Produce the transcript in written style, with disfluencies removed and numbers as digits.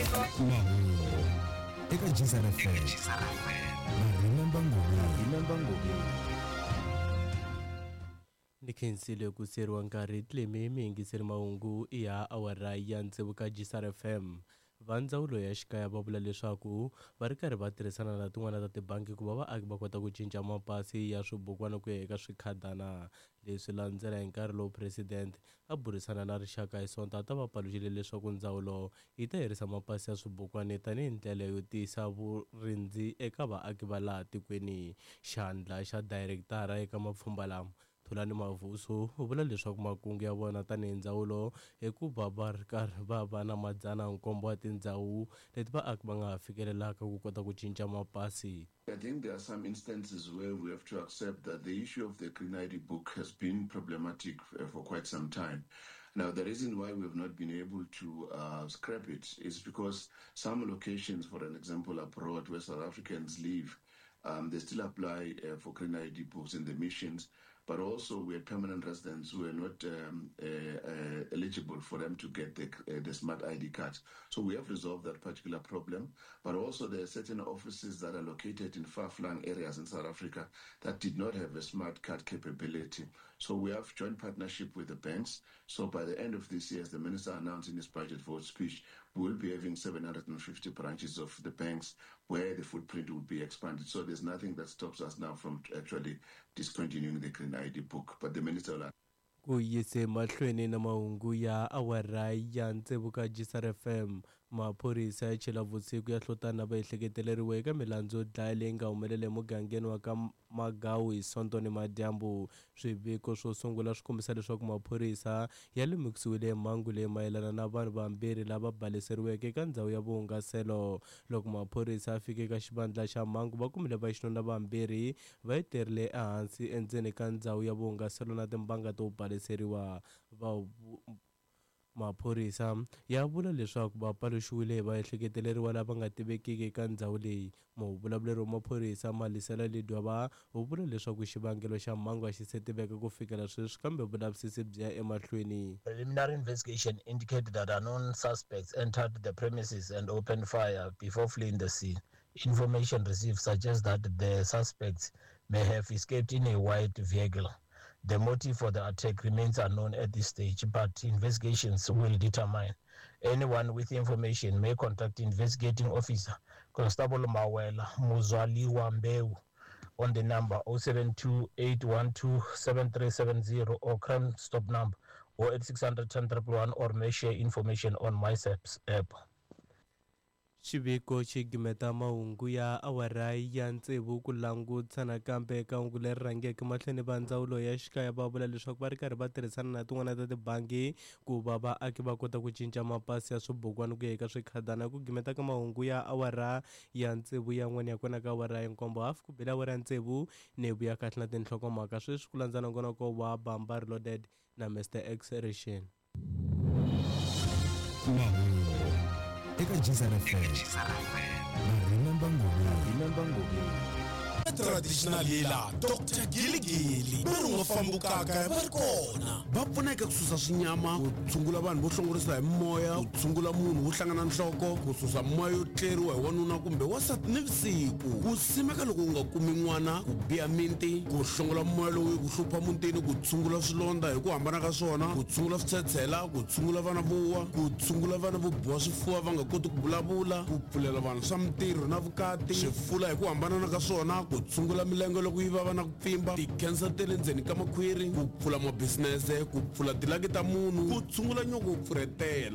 Mahungu eka Jisara FM. Rimamba Ngobe. Nikhensile ku seriwa nkarhi tleme mingiseri mahungu ya awara ya ntsevu ka Jisara FM. Va ndzawulo ya xikaya va vula leswaku va ri karhi va tirhisana na tin'wana ta tibangi ku va vaaki va kota ku cinca mapasi ya swibukwana ku ya eka swikhadana leswi landzela hi nkarhi lowu president a burisana na rixaka hi sonta ta va paluxile leswaku ndzawulo yi ta herisa mapasi ya swibukwana tanihi ndlela yo tiyisa vurindzi eka vaaki va laha tikweni. Xandla xa directara eka mapfhumba lama Thulani Mavuso u vula leswaku makungu ya vona tanihi ndzawulo hikuva va ri karhi va va na madzana nkombo wa tindhawu leti vaaki va nga ha fikelelaka ku kota ku cinca mapasi. I think there are some instances where we have to accept that the issue of the Green ID book has been problematic for quite some time. Now, the reason why we have not been able to scrap it is because some locations, for an example, abroad where South Africans live, they still apply for Green ID books in the missions, but also we have permanent residents who are not eligible for them to get the smart ID cards. So we have resolved that particular problem, but also there are certain offices that are located in far-flung areas in South Africa that did not have a smart card capability. So we have joint partnership with the banks. So by the end of this year, as the minister announced in his budget vote speech, we will be having 750 branches of the banks where the footprint will be expanded. So there's nothing that stops us now from actually discontinuing the Green ID book. But the minister will... Ku yise mahlweni na mahungu ya awara ya ntsevu ka Jisara FM. Maphorisa ya chela vusiku ya hlotana va ehleketeleriwe eka milandzu yo dlaya leyi nga humelela emugangeni wa ka Magawu hi Sonto ni madyambu. Swiviko swo sungula swi kombisa leswaku maphorisa ya lemukisiwile mhangu leyi mayelana na vanhu vambirhi lava baleseriweke eka ndhawu ya vuhungaselo. Loko maphorisa ya fike eka xivandla xa mhangu va kumile vaxinuna vambirhi va yi terile ehansi endzeni ka ndhawu ya vuhungaselo na timbanga to baleseriwa. Maphorisa ya vula leswaku va paluxiwile va ehleketeleriwa lava nga tivekiki eka ndhawu leyi. Muvulavuri wa maphorisa Malisela Lidwaba u vula leswaku xivangelo xa mhangu a xi se tiveka ku fikela sweswi kambe vulavisisi byi ya emahlweni. Preliminary investigation indicated that unknown suspects entered the premises and opened fire before fleeing the scene. Information received suggests that the suspects may have escaped in a white vehicle. The motive for the attack remains unknown at this stage, but investigations will determine. Anyone with information may contact investigating officer Constable Mawela Muzwaliwa Mbeu on the number 072-812-7370 or Crime Stop number 08600 or may share information on MySaps app. Xiviko xi gimeta mahungu ya awara ya ntsevu ku langutisana kambe eka hungu leri rhangeke mahlweni va ndzawulo ya xikaya va vula leswaku va ri karhi va tirhisana na tin'wana ta tibangi ku va vaaki va kota ku cinca mapasi ya swibukwana ku ya eka swikhadana. Ku gimeta ka mahungu ya awara ya ntsevu ya n'wana ya kona ka awara ya nkombo hafu ku bela awara ya ntsevu nebu ya kahle na tinhlokomhaka sweswi ku landza nongonoko wa Bamba Reloaded na Mr X Ration. Eka Jisara FM. Rimamba Ngobe. Traditional hela Dr. Giligili va rin'wa fambukaka va ri kona va pfuneka ku susa swinyama ku tshungula vanhu vo hlongorisa hi moya ku tshungula munhu wo hlangana nhloko ku susa moya yo tleriwa hi wanuna kumbe wasati nivusiku ku simeka loko u nga kumi n'wana ku biya miti ku hlongola moya lowu ku hlupha mutini ku tshungula swilondha hi ku hambana ka swona ku tshungula switshetshela ku tshungula vana vowa ku tshungula vana vo biwa swifuva va nga koti ku vulavula ku pfulela vanhu swa mintirho na vukati swifula hi ku hambana ka swona ku tshungula milenge loko yi vava na ku pfimba ti-cancer te le ndzeni ka makhwiri ku pfula mabisinese ku pfula tilaki ta munhu ku tshungula nyoko ku pfuretela.